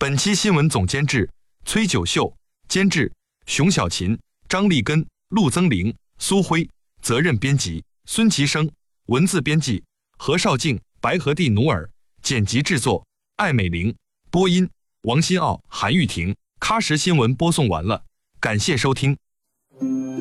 本期新闻总监制崔九秀，监制熊小琴、张立根、陆增玲、苏辉，责任编辑孙其生，文字编辑何绍静、白和地努尔，剪辑制作艾美玲，播音王新奥、韩玉婷。喀什新闻播送完了，感谢收听。